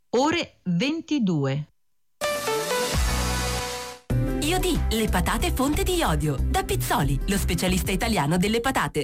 ore 22. Iodi, le patate fonte di iodio. Da Pizzoli, lo specialista italiano delle patate.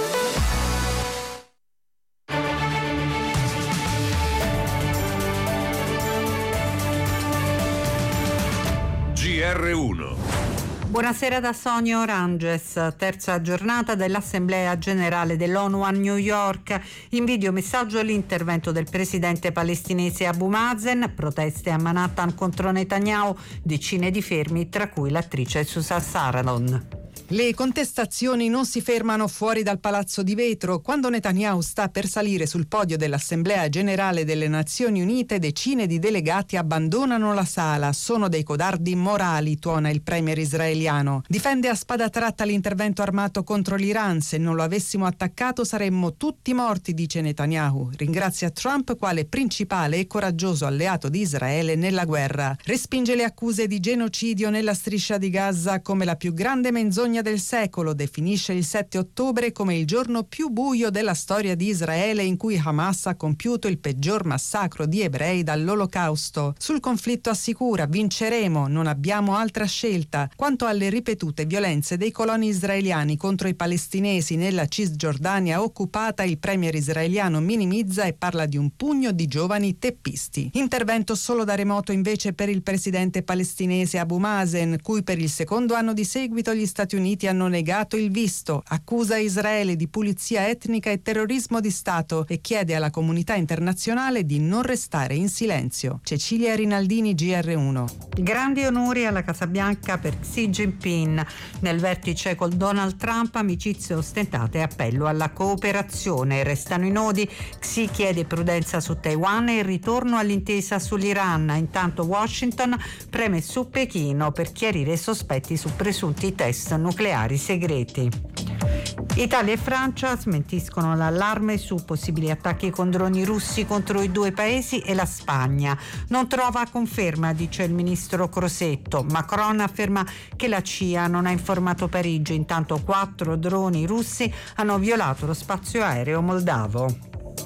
GR1. Buonasera da Sonia Oranges. Terza giornata dell'Assemblea Generale dell'ONU a New York. In videomessaggio l'intervento del presidente palestinese Abu Mazen, proteste a Manhattan contro Netanyahu, decine di fermi, tra cui l'attrice Susan Sarandon. Le contestazioni non si fermano fuori dal Palazzo di Vetro. Quando Netanyahu sta per salire sul podio dell'Assemblea Generale delle Nazioni Unite, decine di delegati abbandonano la sala. Sono dei codardi morali, tuona il premier israeliano. Difende a spada tratta l'intervento armato contro l'Iran. Se non lo avessimo attaccato saremmo tutti morti, dice Netanyahu. Ringrazia Trump quale principale e coraggioso alleato di Israele nella guerra. Respinge le accuse di genocidio nella striscia di Gaza come la più grande menzogna del secolo. Definisce il 7 ottobre come il giorno più buio della storia di Israele, in cui Hamas ha compiuto il peggior massacro di ebrei dall'Olocausto. Sul conflitto assicura: vinceremo, non abbiamo altra scelta. Quanto alle ripetute violenze dei coloni israeliani contro i palestinesi nella Cisgiordania occupata, il premier israeliano minimizza e parla di un pugno di giovani teppisti. Intervento solo da remoto invece per il presidente palestinese Abu Mazen, cui per il secondo anno di seguito gli Stati Uniti hanno negato il visto. Accusa Israele di pulizia etnica e terrorismo di Stato e chiede alla comunità internazionale di non restare in silenzio. Cecilia Rinaldini, GR1. Grandi onori alla Casa Bianca per Xi Jinping. Nel vertice col Donald Trump, amicizie ostentate e appello alla cooperazione. Restano i nodi. Xi chiede prudenza su Taiwan e il ritorno all'intesa sull'Iran. Intanto Washington preme su Pechino per chiarire i sospetti su presunti test nucleari segreti. Italia e Francia smentiscono l'allarme su possibili attacchi con droni russi contro i due paesi e la Spagna. Non trova conferma, dice il ministro Crosetto. Macron afferma che la CIA non ha informato Parigi, intanto 4 droni russi hanno violato lo spazio aereo moldavo.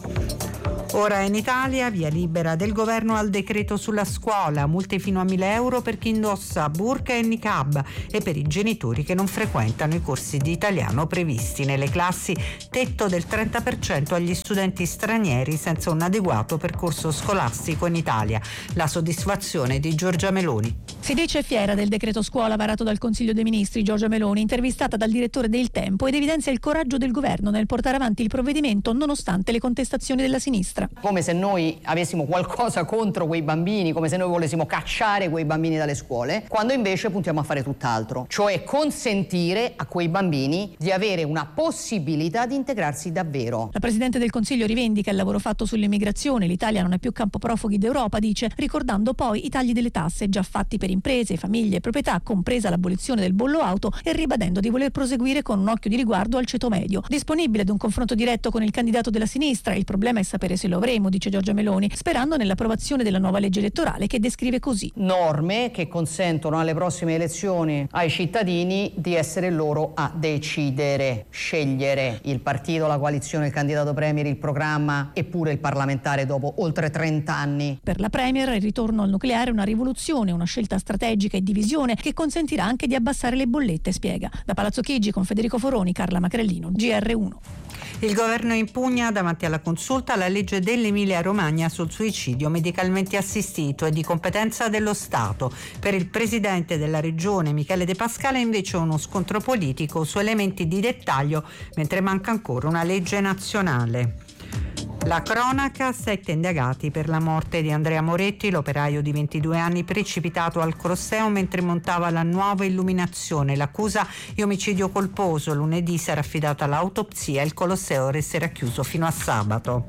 Ora in Italia, via libera del governo al decreto sulla scuola, multe fino a 1.000 euro per chi indossa burqa e niqab e per i genitori che non frequentano i corsi di italiano previsti nelle classi, tetto del 30% agli studenti stranieri senza un adeguato percorso scolastico in Italia. La soddisfazione di Giorgia Meloni. Si dice fiera del decreto scuola varato dal Consiglio dei Ministri. Giorgia Meloni, intervistata dal direttore del Tempo, ed evidenzia il coraggio del governo nel portare avanti il provvedimento nonostante le contestazioni della sinistra. Come se noi avessimo qualcosa contro quei bambini, come se noi volessimo cacciare quei bambini dalle scuole, quando invece puntiamo a fare tutt'altro, cioè consentire a quei bambini di avere una possibilità di integrarsi davvero. La Presidente del Consiglio rivendica il lavoro fatto sull'immigrazione. L'Italia non è più campo profughi d'Europa, dice, ricordando poi i tagli delle tasse già fatti per imprese, famiglie e proprietà, compresa l'abolizione del bollo auto, e ribadendo di voler proseguire con un occhio di riguardo al ceto medio. Disponibile ad un confronto diretto con il candidato della sinistra, il problema è sapere se lo avremo, dice Giorgia Meloni, sperando nell'approvazione della nuova legge elettorale che descrive così: norme che consentono alle prossime elezioni ai cittadini di essere loro a decidere, scegliere il partito, la coalizione, il candidato premier, il programma eppure il parlamentare dopo oltre 30 anni. Per la premier il ritorno al nucleare è una rivoluzione, una scelta strategica e di visione che consentirà anche di abbassare le bollette, spiega. Da Palazzo Chigi con Federico Foroni, Carla Macrellino, GR1. Il governo impugna davanti alla consulta la legge dell'Emilia-Romagna sul suicidio medicalmente assistito e di competenza dello Stato. Per il presidente della regione Michele De Pascale invece uno scontro politico su elementi di dettaglio, mentre manca ancora una legge nazionale. La cronaca, 7 indagati per la morte di Andrea Moretti, l'operaio di 22 anni precipitato al Colosseo mentre montava la nuova illuminazione. L'accusa è omicidio colposo. Lunedì sarà affidata l'autopsia e il Colosseo resterà chiuso fino a sabato.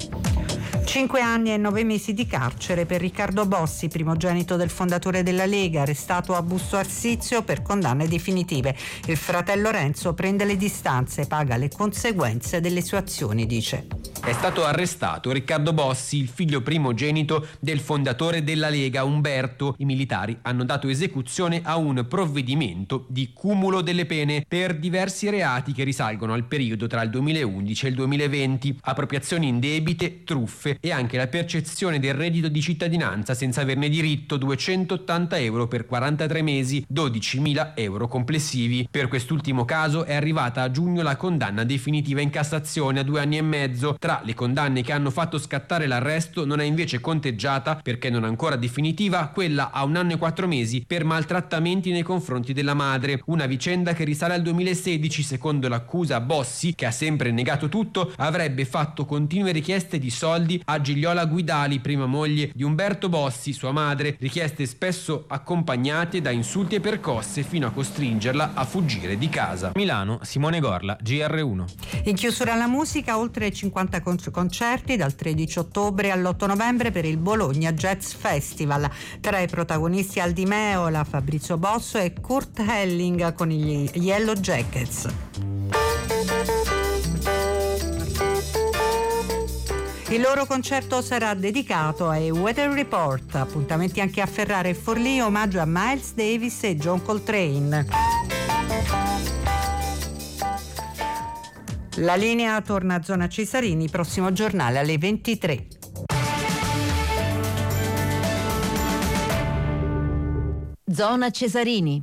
5 anni e 9 mesi di carcere per Riccardo Bossi, primogenito del fondatore della Lega, arrestato a Busto Arsizio per condanne definitive. Il fratello Renzo prende le distanze e paga le conseguenze delle sue azioni, dice. È stato arrestato Riccardo Bossi, il figlio primogenito del fondatore della Lega Umberto. I militari hanno dato esecuzione a un provvedimento di cumulo delle pene per diversi reati che risalgono al periodo tra il 2011 e il 2020, appropriazioni indebite, truffe e anche la percezione del reddito di cittadinanza senza averne diritto, 280 euro per 43 mesi, 12.000 euro complessivi. Per quest'ultimo caso è arrivata a giugno la condanna definitiva in Cassazione a 2 anni e mezzo. Tra le condanne che hanno fatto scattare l'arresto non è invece conteggiata, perché non ancora definitiva, quella a 1 anno e 4 mesi per maltrattamenti nei confronti della madre, una vicenda che risale al 2016. Secondo l'accusa, Bossi, che ha sempre negato tutto, avrebbe fatto continue richieste di soldi a Gigliola Guidali, prima moglie di Umberto Bossi, sua madre, richieste spesso accompagnate da insulti e percosse fino a costringerla a fuggire di casa. Milano, Simone Gorla, GR1. In chiusura alla musica, oltre 50 concerti dal 13 ottobre all'8 novembre per il Bologna Jazz Festival. Tra i protagonisti Aldi Meola, Fabrizio Bosso e Kurt Elling con gli Yellow Jackets. Il loro concerto sarà dedicato ai Weather Report. Appuntamenti anche a Ferrara e Forlì, omaggio a Miles Davis e John Coltrane. La linea torna a Zona Cesarini, prossimo giornale alle 23. Zona Cesarini.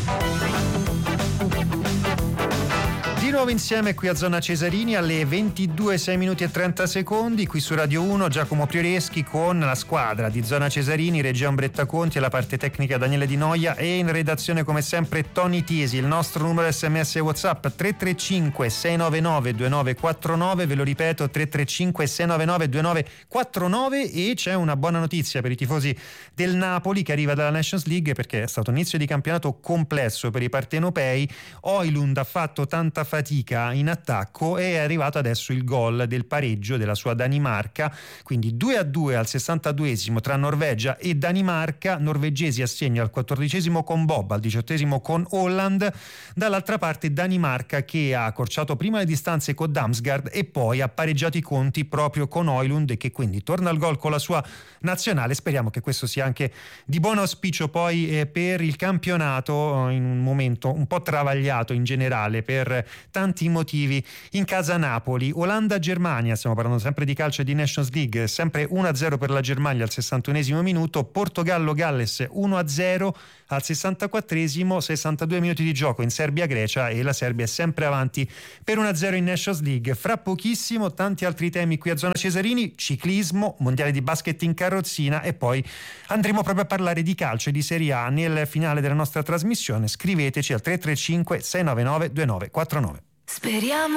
Di nuovo insieme qui a Zona Cesarini alle 22, 6 minuti e 30 secondi, qui su Radio 1, Giacomo Prioreschi con la squadra di Zona Cesarini, regia Umbretta Conti e la parte tecnica Daniele Di Noia, e in redazione come sempre Tony Tisi. Il nostro numero SMS e WhatsApp 335 699 2949, ve lo ripeto 335 699 2949, e c'è una buona notizia per i tifosi del Napoli che arriva dalla Nations League, perché è stato un inizio di campionato complesso per i partenopei. Højlund ha fatto tanta fatica in attacco e è arrivato adesso il gol del pareggio della sua Danimarca, quindi 2-2 al 62esimo tra Norvegia e Danimarca, norvegesi a segno al 14esimo con Bob, al 18esimo con Holland, dall'altra parte Danimarca che ha accorciato prima le distanze con Damsgaard e poi ha pareggiato i conti proprio con Højlund, e che quindi torna al gol con la sua nazionale. Speriamo che questo sia anche di buon auspicio poi per il campionato, in un momento un po' travagliato in generale per tanti motivi in casa Napoli. Olanda-Germania, stiamo parlando sempre di calcio e di Nations League, sempre 1-0 per la Germania al 61esimo minuto, Portogallo-Galles 1-0 al 64esimo, 62 minuti di gioco in Serbia-Grecia, e la Serbia è sempre avanti per 1-0 in Nations League. Fra pochissimo tanti altri temi qui a Zona Cesarini, ciclismo, mondiale di basket in carrozzina, e poi andremo proprio a parlare di calcio e di Serie A nel finale della nostra trasmissione. Scriveteci al 335 699 2949. Speriamo